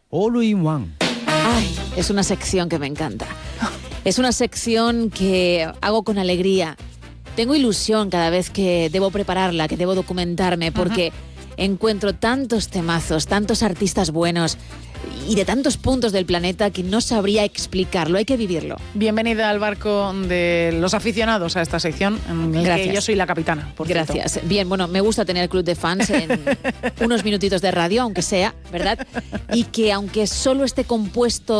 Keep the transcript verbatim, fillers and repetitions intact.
All in One. Ay, es una sección que me encanta. Es una sección que hago con alegría. Tengo ilusión cada vez que debo prepararla, que debo documentarme, porque uh-huh. encuentro tantos temazos, tantos artistas buenos y de tantos puntos del planeta que no sabría explicarlo, hay que vivirlo. Bienvenida al barco de los aficionados a esta sección, en el Gracias. que yo soy la capitana. Por Gracias. cierto. Bien, bueno, me gusta tener el club de fans en unos minutitos de radio, aunque sea, ¿verdad? Y que aunque solo esté compuesto